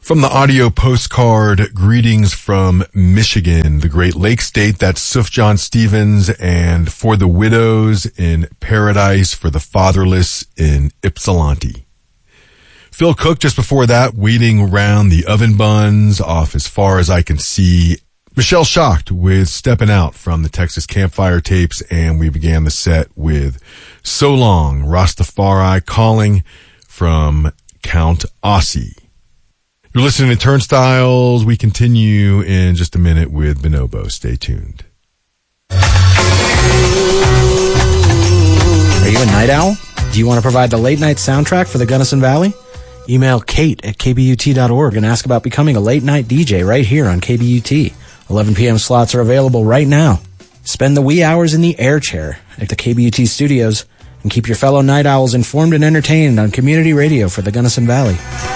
From the audio postcard, greetings from Michigan, the Great Lakes state. That's Sufjan Stevens, and For the Widows in Paradise, for the Fatherless in Ypsilanti. Phil Cook just before that, Waiting Around the Oven Buns off As Far As I Can See. Michelle Schacht with Steppin' Out from the Texas Campfire Tapes, and we began the set with So Long, Rastafari Calling from Count Ossie. You're listening to Turnstiles. We continue in just a minute with Bonobo. Stay tuned. Are you a night owl? Do you want to provide the late night soundtrack for the Gunnison Valley? Email Kate at kbut.org and ask about becoming a late night DJ right here on KBUT. 11 p.m. slots are available right now. Spend the wee hours in the air chair at the KBUT studios and keep your fellow night owls informed and entertained on community radio for the Gunnison Valley.